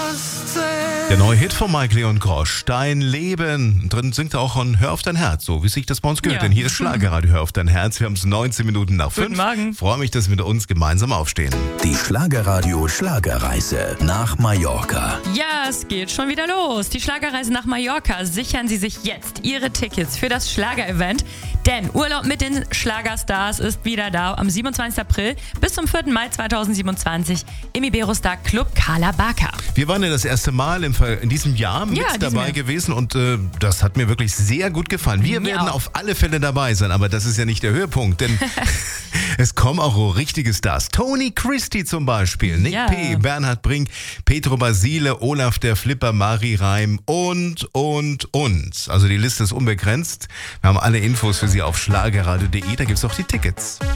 Der neue Hit von Mike Leon Grosch, Dein Leben. Drin singt er auch von Hör auf dein Herz, so wie sich das bei uns gehört. Ja. Denn hier ist Schlagerradio Hör auf dein Herz. Wir haben es 19 Minuten nach 5. Guten Morgen. Freue mich, dass wir mit uns gemeinsam aufstehen. Die Schlagerradio Schlagerreise nach Mallorca. Ja, es geht schon wieder los. Die Schlagerreise nach Mallorca. Sichern Sie sich jetzt Ihre Tickets für das Schlager-Event. Denn Urlaub mit den Schlagerstars ist wieder da am 27. April bis zum 4. Mai 2027 im Iberostar Club Carla Barca. Wir waren ja das erste Mal in diesem Jahr mit Ja, in diesem dabei Jahr. gewesen und das hat mir wirklich sehr gut gefallen. Wir Mir werden auch. auf alle Fälle dabei sein, aber das ist ja nicht der Höhepunkt, denn es kommen auch richtige Stars. Tony Christie zum Beispiel, Nick Ja. P., Bernhard Brink, Petro Basile, Olaf der Flipper, Mari Reim und. Also die Liste ist unbegrenzt. Wir haben alle Infos für Sie auf schlagerradio.de, da gibt es auch die Tickets.